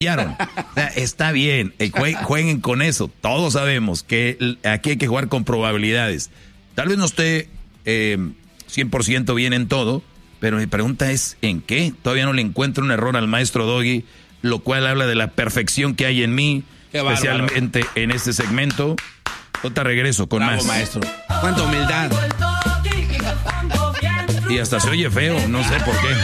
O sea, está bien, jueguen con eso. Todos sabemos que aquí hay que jugar con probabilidades. Tal vez no esté 100% bien en todo, pero mi pregunta es, ¿en qué? Todavía no le encuentro un error al maestro Doggy, lo cual habla de la perfección que hay en mí, especialmente en este segmento. Otra regreso con Bravo, más. maestro. ¡Cuánta humildad! Y hasta se oye feo, no sé por qué.